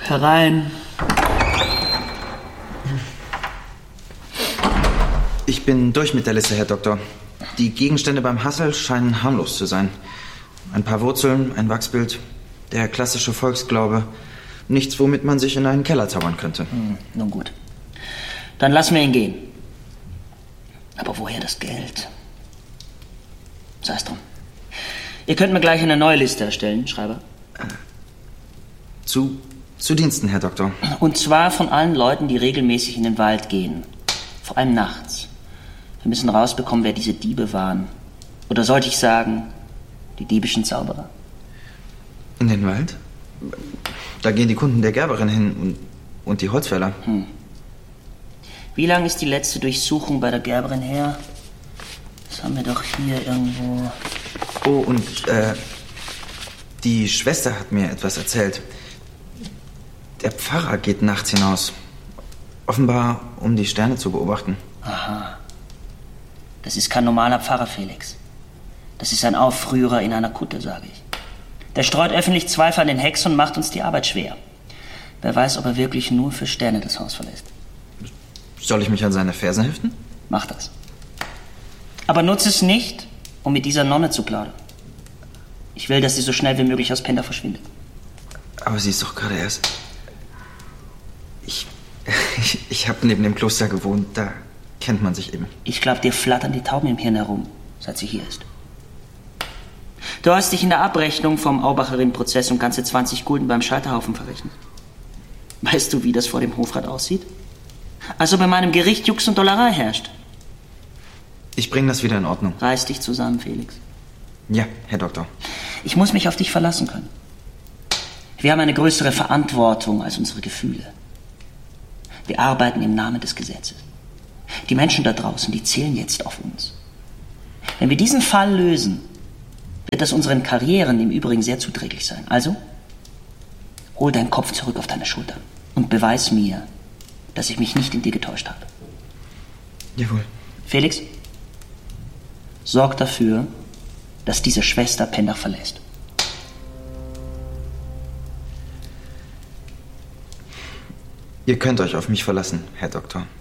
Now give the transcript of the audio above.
Herein. Ich bin durch mit der Liste, Herr Doktor. Die Gegenstände beim Hassel scheinen harmlos zu sein. Ein paar Wurzeln, ein Wachsbild, der klassische Volksglaube. Nichts, womit man sich in einen Keller zaubern könnte. Nun gut. Dann lassen wir ihn gehen. Aber woher das Geld? Sei es drum. Ihr könnt mir gleich eine neue Liste erstellen, Schreiber. Zu Diensten, Herr Doktor. Und zwar von allen Leuten, die regelmäßig in den Wald gehen. Vor allem nachts. Wir müssen rausbekommen, wer diese Diebe waren. Oder sollte ich sagen, die diebischen Zauberer. In den Wald? Da gehen die Kunden der Gerberin hin und die Holzfäller. Wie lang ist die letzte Durchsuchung bei der Gerberin her? Das haben wir doch hier irgendwo. Oh, und die Schwester hat mir etwas erzählt. Der Pfarrer geht nachts hinaus. Offenbar, um die Sterne zu beobachten. Aha. Das ist kein normaler Pfarrer, Felix. Das ist ein Aufrührer in einer Kutte, sage ich. Der streut öffentlich Zweifel an den Hexen und macht uns die Arbeit schwer. Wer weiß, ob er wirklich nur für Sterne das Haus verlässt. Soll ich mich an seine Fersen heften? Mach das. Aber nutze es nicht, um mit dieser Nonne zu plaudern. Ich will, dass sie so schnell wie möglich aus Penda verschwindet. Aber sie ist doch gerade erst... Ich habe neben dem Kloster gewohnt, da kennt man sich eben. Ich glaube, dir flattern die Tauben im Hirn herum, seit sie hier ist. Du hast dich in der Abrechnung vom Aubacherin-Prozess um ganze 20 Gulden beim Scheiterhaufen verrechnet. Weißt du, wie das vor dem Hofrat aussieht? Also bei meinem Gericht Jux und Dollerei herrscht. Ich bringe das wieder in Ordnung. Reiß dich zusammen, Felix. Ja, Herr Doktor. Ich muss mich auf dich verlassen können. Wir haben eine größere Verantwortung als unsere Gefühle. Wir arbeiten im Namen des Gesetzes. Die Menschen da draußen, die zählen jetzt auf uns. Wenn wir diesen Fall lösen, wird das unseren Karrieren im Übrigen sehr zuträglich sein. Also, hol deinen Kopf zurück auf deine Schultern und beweis mir, dass ich mich nicht in dir getäuscht habe. Jawohl. Felix, sorg dafür, dass diese Schwester Pendach verlässt. Ihr könnt euch auf mich verlassen, Herr Doktor.